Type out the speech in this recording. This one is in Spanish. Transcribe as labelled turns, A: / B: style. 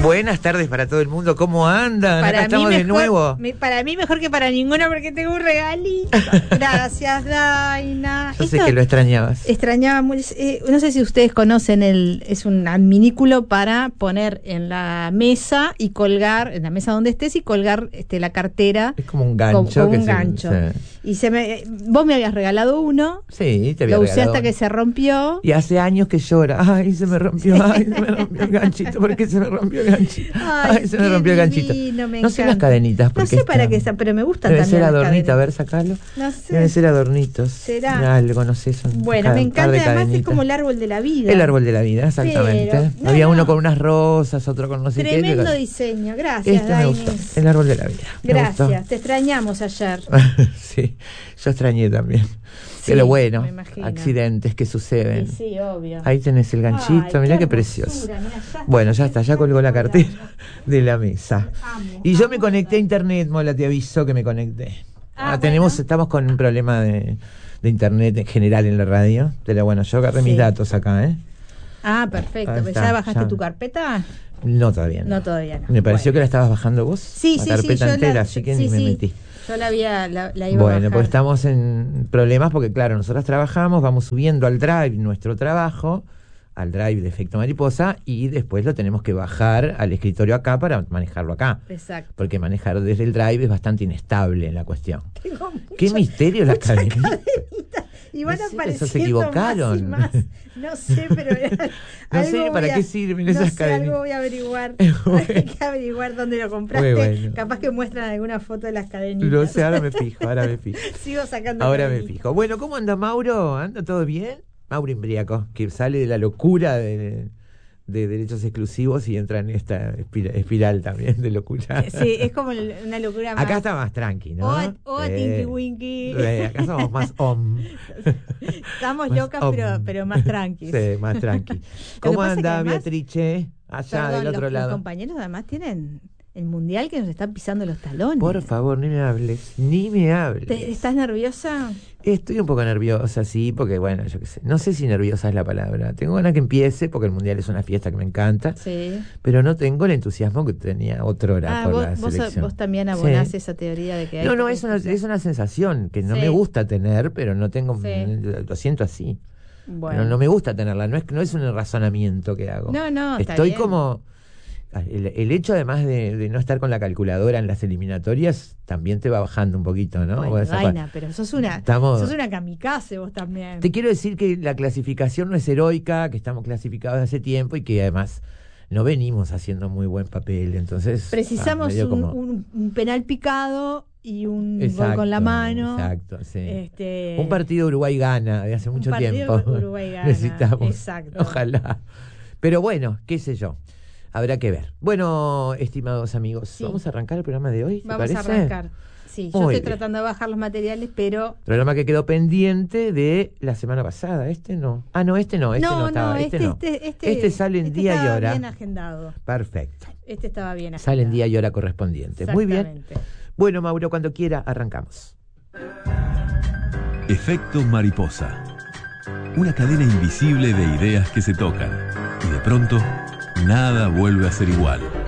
A: Buenas tardes para todo el mundo, ¿cómo andan? Acá estamos de nuevo.
B: Para mí mejor que para ninguno porque tengo un regalito. Gracias, Daina.
A: Yo sé que lo extrañabas.
B: Extrañaba mucho. No sé si ustedes conocen es un adminículo para poner en la mesa y colgar, en la mesa donde estés y colgar la cartera.
A: Es como un gancho.
B: Como un gancho. Y vos me habías regalado uno.
A: Sí, te había
B: regalado. Lo usé hasta
A: uno.
B: que se rompió.
A: Y hace años que llora. Ay, se me rompió, ay, se me rompió el ganchito. ¿Por qué se me rompió el ganchito?
B: Ay,
A: se me rompió el ganchito.
B: No sé las
A: cadenitas.
B: No sé para qué están, pero me gustan
A: debe
B: también.
A: Debe ser
B: las
A: adornito,
B: cadenitas.
A: a ver, sacalo.
B: No sé.
A: Deben ser adornitos.
B: ¿Será?
A: Algo, no sé. Son
B: bueno, me encanta, además
A: cadenitas.
B: es como el árbol de la vida.
A: El árbol de la vida, exactamente.
B: Pero,
A: había uno con unas rosas, otro con no sé qué.
B: Tremendo diseño, gracias,
A: me gustó. El árbol de la vida.
B: Gracias, te extrañamos ayer.
A: Sí, yo extrañé también.
B: Sí,
A: pero bueno, accidentes que suceden.
B: Sí, obvio.
A: Ahí tenés el ganchito, mirá qué precioso. Bueno, ya está, ya colgó la cartera de la mesa. Y yo me conecté a internet, Mola, te aviso que me conecté. Estamos con un problema de internet en general en la radio. Pero bueno, yo agarré mis datos acá, ¿eh?
B: Perfecto. ¿Ya bajaste tu carpeta?
A: No, todavía no.
B: No, todavía no.
A: Me pareció que la estabas bajando vos.
B: Sí,
A: la carpeta entera, así que ni me metí.
B: Yo la iba a bajar.
A: Bueno, pues estamos en problemas porque, claro, nosotros trabajamos, vamos subiendo al drive nuestro trabajo, al drive de Efecto Mariposa, y después lo tenemos que bajar al escritorio acá para manejarlo acá.
B: Exacto.
A: Porque manejar desde el drive es bastante inestable la cuestión. Qué misterio la cadenita.
B: Y van
A: apareciendo se equivocaron.
B: Más. No sé, pero
A: no sé para qué sirven esas cadenitas.
B: Algo voy a averiguar. Hay que averiguar dónde lo compraste.
A: Bueno.
B: Capaz que muestran alguna foto de las cadenitas.
A: No sé, ahora me fijo.
B: Sigo sacando
A: ahora
B: cadenitas.
A: me fijo. Bueno, ¿cómo anda Mauro? ¿Anda todo bien? Mauro Imbriaco, que sale de la locura de derechos exclusivos y entra en esta espiral también de locura.
B: Sí, es como una locura más.
A: Acá está más tranqui, ¿no?
B: Tinky Winky.
A: Acá somos más
B: Estamos
A: más
B: locas, pero más tranquis.
A: Sí, más tranqui. ¿Cómo anda Beatrice? Allá del otro lado.
B: Los compañeros además tienen el mundial que nos están pisando los talones.
A: Por favor, ni me hables.
B: ¿Estás nerviosa?
A: Estoy un poco nerviosa, sí, porque bueno, yo qué sé. No sé si nerviosa es la palabra. Tengo ganas que empiece, porque el mundial es una fiesta que me encanta.
B: Sí.
A: Pero no tengo el entusiasmo que tenía otrora por la selección.
B: Vos también abonás esa teoría de que hay...
A: No, es una sensación que no me gusta tener, pero no tengo... Lo siento así.
B: Bueno.
A: Pero no me gusta tenerla, no es un razonamiento que hago.
B: No,
A: estoy
B: bien.
A: como... El hecho además de no estar con la calculadora en las eliminatorias también te va bajando un poquito, ¿no?
B: Bueno, Daina, pero sos una kamikaze vos también.
A: Te quiero decir que la clasificación no es heroica, que estamos clasificados hace tiempo y que además no venimos haciendo muy buen papel, entonces...
B: Precisamos un penal picado y un gol con la mano.
A: Exacto, sí. Un partido Uruguay-Gana de hace mucho tiempo.
B: Uruguay-Gana.
A: Necesitamos.
B: Exacto.
A: Ojalá. Pero bueno, qué sé yo. Habrá que ver. Bueno, estimados amigos, ¿vamos a arrancar el programa de hoy? ¿Te parece?
B: Vamos a arrancar. Sí, yo estoy tratando de bajar los materiales, pero...
A: Programa que quedó pendiente de la semana pasada. Este no. Este no estaba. Este sale en día y hora.
B: Estaba bien agendado.
A: Perfecto.
B: Este estaba bien agendado.
A: Sale en día y hora correspondiente. Muy bien. Bueno, Mauro, cuando quiera, arrancamos.
C: Efecto Mariposa. Una cadena invisible de ideas que se tocan. Y de pronto... nada vuelve a ser igual.